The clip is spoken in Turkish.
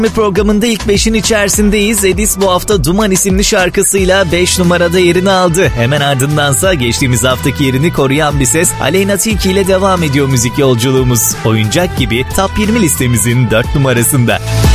Programında ilk 5'in içerisindeyiz. Edis bu hafta Duman isimli şarkısıyla 5 numarada yerini aldı. Hemen ardındansa geçtiğimiz haftaki yerini koruyan bir ses Aleyna Tilki ile devam ediyor müzik yolculuğumuz. Oyuncak gibi Top 20 listemizin 4 numarasında.